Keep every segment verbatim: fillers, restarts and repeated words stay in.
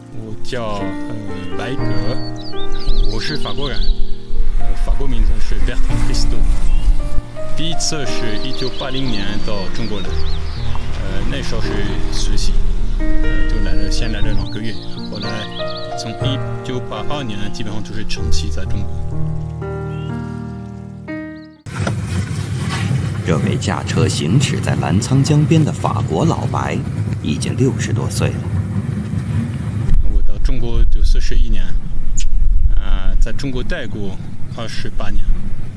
我叫呃白格，我是法国人，呃，法国名字是 Bertrand Christo。第一次是一九八零年到中国来，呃，那时候是实习，呃，就来了，先来了两个月，后来从一九八二年基本上就是长期在中国。 这位驾车行驶在澜沧江边的法国老白，已经六十多岁了。 我到中国就四十一年，啊、呃，在中国待过二十八年。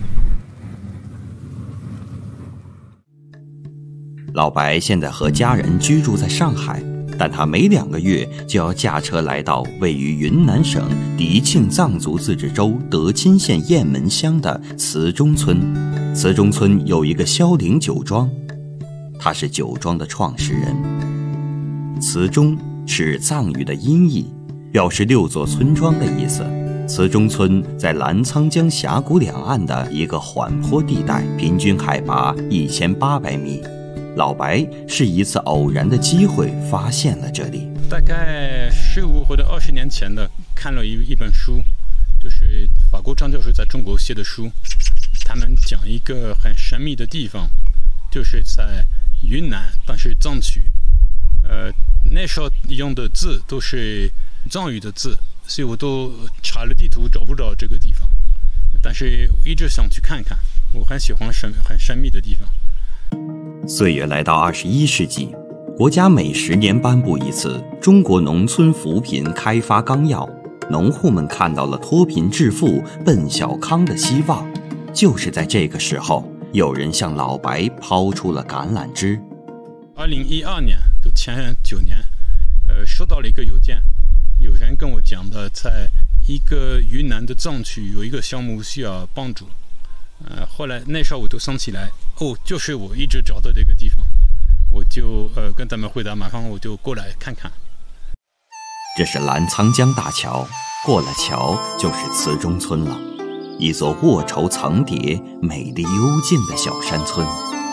老白现在和家人居住在上海，但他每两个月就要驾车来到位于云南省迪庆藏族自治州德钦县雁门乡的慈中村。慈中村有一个萧陵酒庄，他是酒庄的创始人。慈中是藏语的音译，表示六座村庄的意思。慈中村在澜沧江峡谷两岸的一个缓坡地带，平均海拔一千八百米。老白是一次偶然的机会发现了这里。 大概十五或者二十年前的，看了一一本书，就是法国张教授在中国写的书。他们讲一个很神秘的地方，就是在云南，但是藏区。呃，那时候用的字都是藏语的字，所以我都查了地图找不着这个地方。但是我一直想去看看，我很喜欢神很神秘的地方。 岁月来到二十一世纪，国家每十年颁布一次《中国农村扶贫开发纲要》，农户们看到了脱贫致富、奔小康的希望。就是在这个时候，有人向老白抛出了橄榄枝。 二零一二年，就前九年，呃，收到了一个邮件，有人跟我讲的，在一个云南的藏区有一个项目需要帮助。呃，后来那时候我就想起来，哦，就是我一直找的这个地方，我就呃跟他们回答，马上我就过来看看。 这是澜沧江大桥，过了桥就是慈中村了，一座卧绸层叠、美丽幽静的小山村。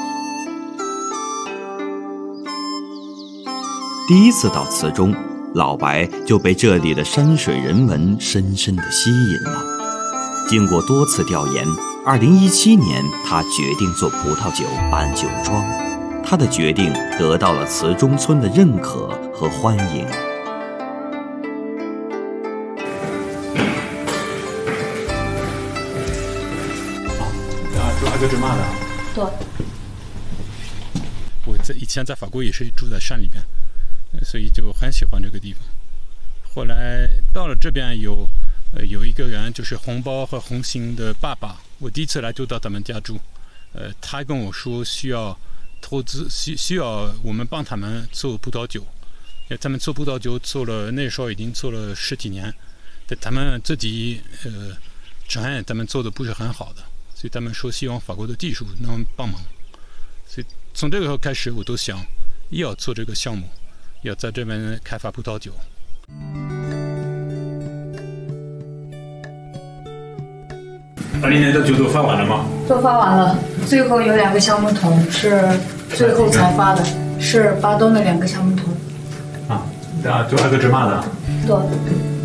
第一次到慈中，老白就被这里的山水人文深深地吸引了。经过多次调研，二零一七年，他决定做葡萄酒办酒庄。他的决定得到了慈中村的认可和欢迎。 啊，住阿格芝玛的。 对。 我在以前在法国也是住在山里边，所以就很喜欢这个地方。后来到了这边有。呃，有一个人就是红包和红星的爸爸，我第一次来就到他们家住。呃，他跟我说需要投资，需需要我们帮他们做葡萄酒。呃，他们做葡萄酒做了，那时候已经做了十几年，但他们自己呃承认他们做的不是很好的，所以他们说希望法国的技术能帮忙。所以从这个时候开始，我都想要做这个项目，要在这边开发葡萄酒。 二零年的酒都发完了吗？ 都发完了，最后有两个橡木桶是最后才发的，是巴东的两个橡木桶。 啊，啊，就阿格芝玛的。 对。